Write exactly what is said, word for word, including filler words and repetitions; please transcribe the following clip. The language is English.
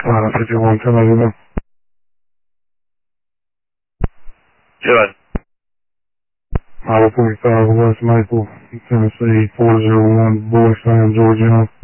Atlanta fifty-one, ten eighty-one. Good. Highway forty-five, West Maple, Tennessee, four zero one, Boystown, Georgia.